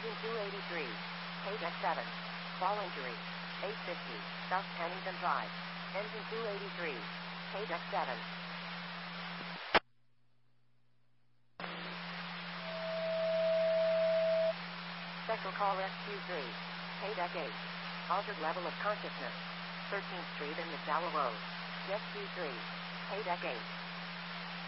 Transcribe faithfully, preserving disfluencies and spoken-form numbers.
Engine two eighty-three. Page X seven. Ball injury. eight fifty. South Pennington Drive. Engine two eighty-three. Page X seven. Special call S Q three. Page X eight. Altered level of consciousness. thirteenth Street and McDowell Road. S Q three. Page X eight.